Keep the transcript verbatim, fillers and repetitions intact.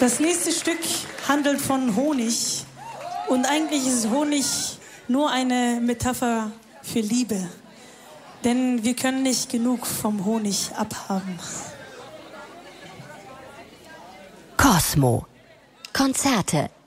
Das nächste Stück handelt von Honig. Und eigentlich ist Honig nur eine Metapher für Liebe. Denn wir können nicht genug vom Honig abhaben. Kosmo. Konzerte